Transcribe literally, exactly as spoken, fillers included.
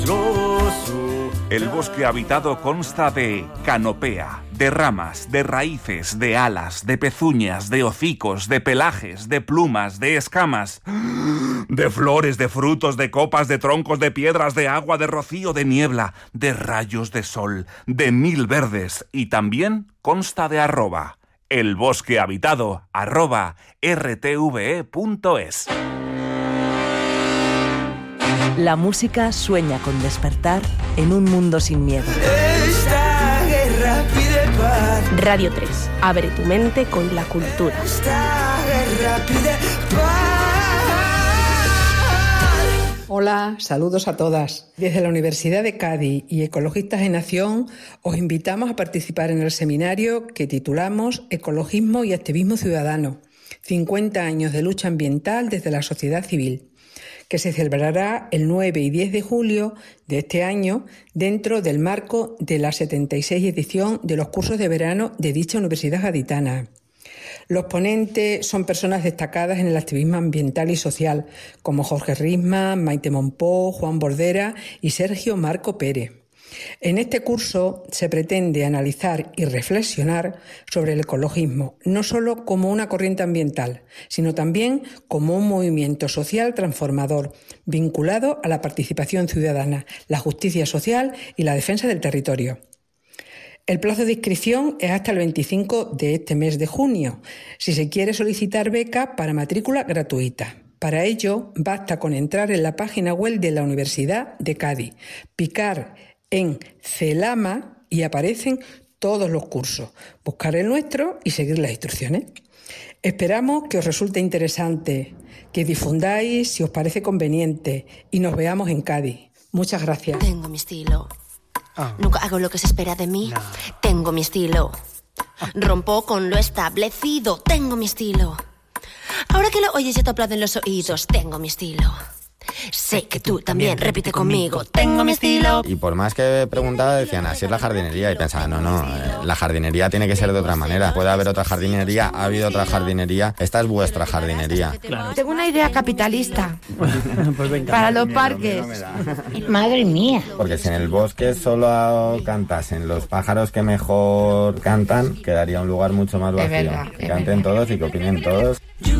El bosque habitado consta de canopea, de ramas, de raíces, de alas, de pezuñas, de hocicos, de pelajes, de plumas, de escamas, de flores, de frutos, de copas, de troncos, de piedras, de agua, de rocío, de niebla, de rayos de sol, de mil verdes, y también consta de arroba. El bosque habitado, arroba r t v e punto es. La música sueña con despertar en un mundo sin miedo. Esta guerra pide paz. Radio tres. Abre tu mente con la cultura. Esta guerra pide paz. Hola, saludos a todas. Desde la Universidad de Cádiz y Ecologistas en Acción os invitamos a participar en el seminario que titulamos Ecologismo y Activismo Ciudadano, cincuenta años de lucha ambiental desde la sociedad civil, que se celebrará el nueve y diez de julio de este año dentro del marco de la setenta y seis edición de los cursos de verano de dicha universidad gaditana. Los ponentes son personas destacadas en el activismo ambiental y social, como Jorge Risman, Maite Monpó, Juan Bordera y Sergio Marco Pérez. En este curso se pretende analizar y reflexionar sobre el ecologismo, no solo como una corriente ambiental, sino también como un movimiento social transformador, vinculado a la participación ciudadana, la justicia social y la defensa del territorio. El plazo de inscripción es hasta el veinticinco de este mes de junio, si se quiere solicitar beca para matrícula gratuita. Para ello, basta con entrar en la página web de la Universidad de Cádiz, picar en Celama y aparecen todos los cursos. Buscar el nuestro y seguir las instrucciones. Esperamos que os resulte interesante, que difundáis si os parece conveniente y nos veamos en Cádiz. Muchas gracias. Tengo mi estilo. Oh. Nunca hago lo que se espera de mí. No. Tengo mi estilo. Rompo con lo establecido. Tengo mi estilo. Ahora que lo oyes ya te aplauden los oídos. Tengo mi estilo. Sé que tú también, repite conmigo. Tengo mi estilo. Y por más que preguntaba decían, así es la jardinería. Y pensaba, no, no, eh, la jardinería tiene que ser de otra manera. Puede haber otra jardinería, ha habido otra jardinería. Esta es vuestra jardinería. Claro. Tengo una idea capitalista. Pues venga, para los miedo, parques. miedo Madre mía. Porque si en el bosque solo cantasen los pájaros que mejor cantan, quedaría un lugar mucho más vacío. Es verdad, es que canten verdad. todos y que opinen todos.